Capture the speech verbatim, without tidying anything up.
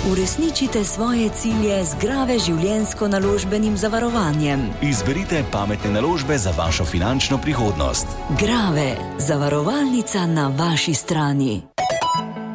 Uresničite svoje cilje z Grave življenjsko-naložbenim zavarovanjem. Izberite pametne naložbe za vašo finančno prihodnost. Grave, zavarovalnica na vaši strani.